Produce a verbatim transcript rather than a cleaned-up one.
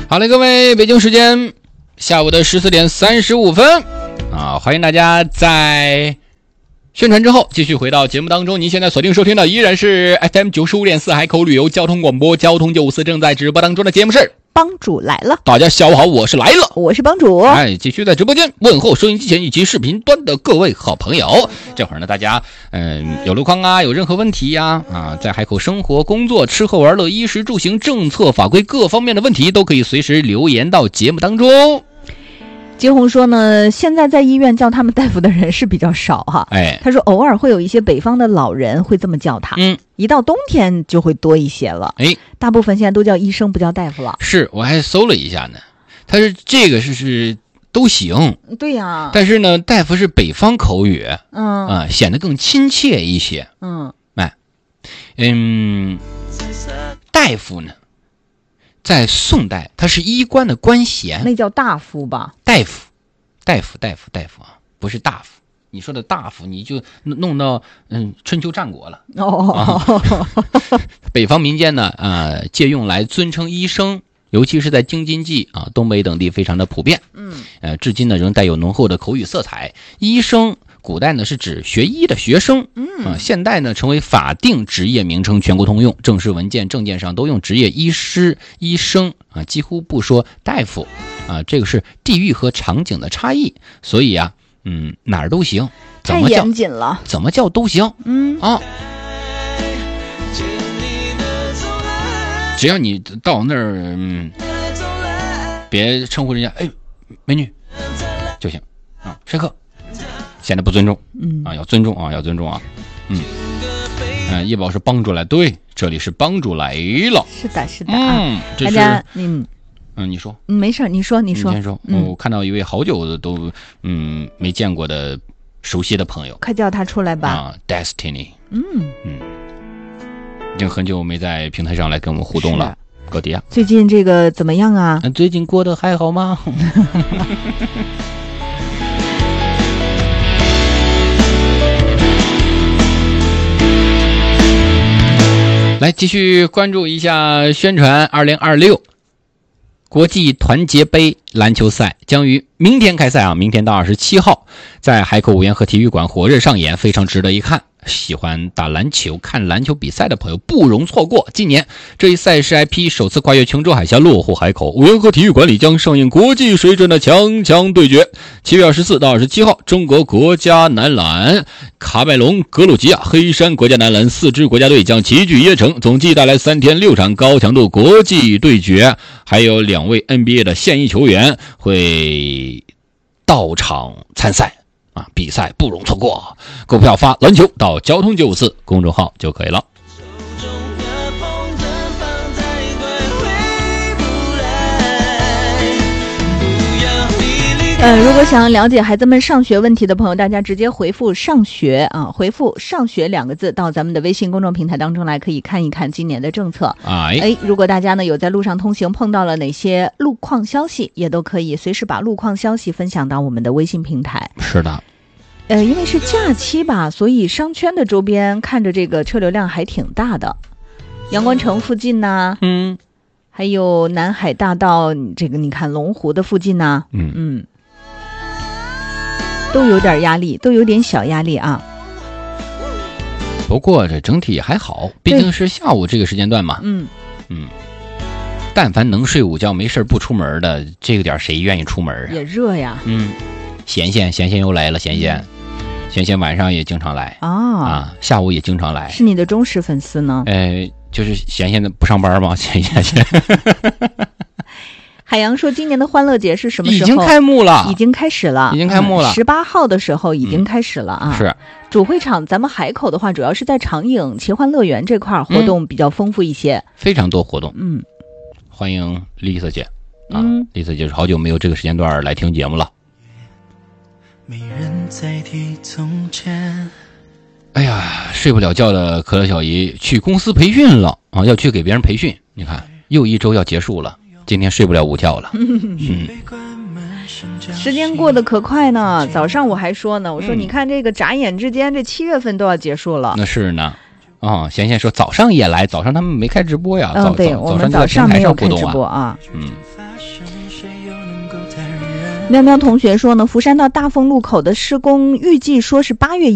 好嘞，各位，北京时间下午的十四点三十五分啊，欢迎大家在宣传之后继续回到节目当中。您现在锁定收听的依然是 F M 九十五点四海口旅游交通广播交通九五四正在直播当中的节目是帮主来了。 大家下午好，我是来了， 我是帮主。 哎，继续在直播间问候收音机前以及视频端的各位好朋友。这会儿呢，大家嗯有路况啊，有任何问题呀 啊, 啊，在海口生活、工作、吃喝玩乐、衣食住行、政策法规各方面的问题，都可以随时留言到节目当中。 金红说呢，现在在医院叫他们大夫的人是比较少哈。 哎， 他说偶尔会有一些北方的老人会这么叫他， 嗯， 一到冬天就会多一些了。 哎， 大部分现在都叫医生，不叫大夫了。 是，我还搜了一下呢，他是这个是是都行。 对呀、啊， 但是呢，大夫是北方口语， 嗯啊、呃，显得更亲切一些。 嗯， 哎，嗯，大夫呢？在宋代，他是衣冠的官衔， 那叫大夫吧？ 大夫，大夫，大夫，大夫啊，不是大夫。你说的大夫，你就弄到嗯春秋战国了。 哦， 啊、北方民间呢，呃，借用来尊称医生，尤其是在京津冀啊、东北等地非常的普遍。 嗯， 呃，至今呢仍带有浓厚的口语色彩。医生。古代呢是指学医的学生，嗯啊，现代呢成为法定职业名称，全国通用，正式文件、证件上都用职业医师、医生啊，几乎不说大夫啊，这个是地域和场景的差异，所以啊，嗯，哪儿都行，怎么叫太严谨了， 怎么叫都行， 嗯啊，只要你到那儿，嗯，别称呼人家哎美女就行啊，帅哥。显得不尊重， 嗯啊，要尊重啊，要尊重啊，嗯，呃，叶宝是帮主来，对，这里是帮主来了， 是的，是的嗯， 啊， 这是大家，嗯嗯，你说， 嗯，没事，你说，你说， 你先说， 嗯、 我看到一位好久都嗯没见过的熟悉的朋友， 快叫他出来吧， 啊 ，Destiny， 嗯嗯，已经很久没在平台上来跟我们互动了，高迪亚， 最近这个怎么样啊？ 最近过得还好吗？来继续关注一下宣传二零二六国际团结杯篮球赛将于明天开赛啊，明天到二十七号在海口五缘河体育馆火热上演，非常值得一看。喜欢打篮球、看篮球比赛的朋友不容错过。今年这一赛事 I P 首次跨越琼州海峡落户海口，五缘河体育馆里将上演国际水准的强强对决。七月二十四到二十七号，中国国家男篮卡麦隆、格鲁吉亚、黑山国家男篮四支国家队将齐聚椰城，总计带来三天六场高强度国际对决，还有两位 N B A 的现役球员会到场参赛。啊，比赛不容错过，购票发篮球到交通九五四公众号就可以了。 呃，如果想了解孩子们上学问题的朋友，大家直接回复上学啊，回复上学两个字到咱们的微信公众平台当中来，可以看一看今年的政策。 哎哎，如果大家呢有在路上通行碰到了哪些路况消息，也都可以随时把路况消息分享到我们的微信平台。 是的， 呃，因为是假期吧，所以商圈的周边看着这个车流量还挺大的。阳光城附近呢， 嗯， 还有南海大道，这个你看龙湖的附近呢， 嗯嗯，都有点压力，都有点小压力啊。 不过这整体还好，毕竟是下午这个时间段嘛。 嗯嗯，但凡能睡午觉没事不出门的，这个点谁愿意出门啊？ 也热呀。 嗯，贤贤贤贤又来了，贤贤，贤贤晚上也经常来啊啊，下午也经常来。 是你的忠实粉丝呢？ 呃，就是贤贤的不上班吗？贤贤贤。 海洋说今年的欢乐节是什么时候？ 已经开幕了， 已经开始了， 已经开幕了。 十八号的时候已经开始了啊。 嗯、是主会场，咱们海口的话，主要是在长影奇幻乐园这块活动比较丰富一些， 嗯、非常多活动。 嗯， 欢迎丽瑟姐啊， 嗯， 丽瑟姐是好久没有这个时间段来听节目了。 没人再提从前。 哎呀，睡不了觉的可乐小姨去公司培训了啊，要去给别人培训。你看，又一周要结束了。今天睡不了午觉了，嗯， 时间过得可快呢。早上我还说呢，我说你看这个眨眼之间，这七月份都要结束了。 那是呢，啊，贤贤说早上也来，早上他们没开直播呀， 嗯，对，我们早上没有开直播啊。 嗯， 谁又能够坦然？ 喵喵同学说呢，福山到大丰路口的施工预计说是八月